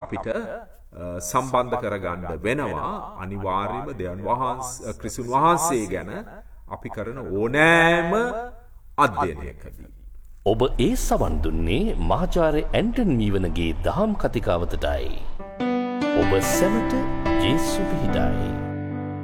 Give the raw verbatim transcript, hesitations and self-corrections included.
අපිට සම්බන්ධ කරගන්න වෙනවා අනිවාර්යයෙන්ම දෙවියන් වහන්සේ ක්‍රිස්තුන් වහන්සේ ගැන අපි කරන ඕනෑම අධ්‍යයනයකදී. ඔබ ඒ සවන් දුන්නේ මහාචාර්ය ඇන්ටන් මීවනගේ දහම් කතිකාවතටයි. ඔබ සැමට ජේසු පිහිටයි.